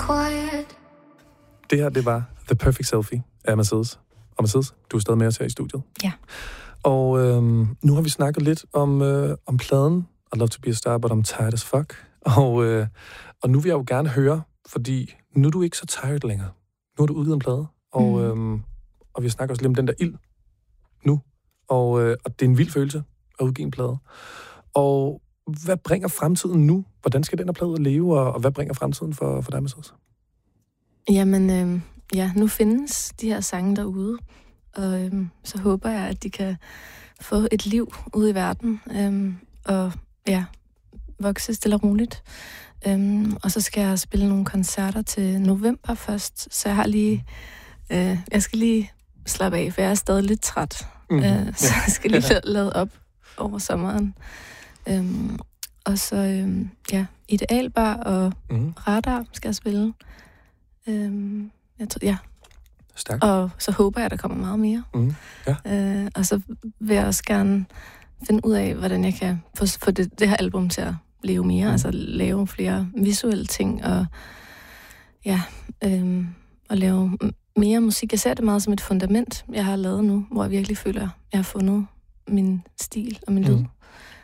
Det her, det var The Perfect Selfie af Mercedes. Og Mercedes, du er stadig med os her i studiet. Ja. Og nu har vi snakket lidt om pladen, I Love to be a Star, but I'm tired as fuck. Og nu vil jeg jo gerne høre, fordi nu er du ikke så tired længere. Nu har du udgivet en plade, og vi snakker også lidt om den der ild nu. Og det er en vild følelse at udgive en plade. Og hvad bringer fremtiden nu? Hvordan skal den her plade leve, og hvad bringer fremtiden for dig, Mercedes? Jamen, nu findes de her sange derude, og så håber jeg, at de kan få et liv ude i verden, og vokse stille og roligt. Og så skal jeg spille nogle koncerter til november først, så jeg skal lige slappe af, for jeg er stadig lidt træt. Så jeg skal lige lade op over sommeren. Og så, Idealbar og Radar skal jeg spille. Stærkt. Og så håber jeg, at der kommer meget mere. Og så vil jeg også gerne finde ud af, hvordan jeg kan få det her album til at leve mere. Altså lave flere visuelle ting, og og lave mere musik. Jeg ser det meget som et fundament, jeg har lavet nu, hvor jeg virkelig føler, at jeg har fundet min stil og min lyd.